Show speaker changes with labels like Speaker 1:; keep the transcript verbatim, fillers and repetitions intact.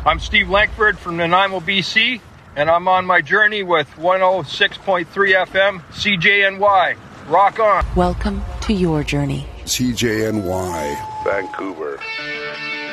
Speaker 1: I'm Steve Lankford from Nanaimo, B C, and I'm on my journey with one oh six point three F M C J N Y. Rock on.
Speaker 2: Welcome to your journey.
Speaker 3: C J N Y, Vancouver.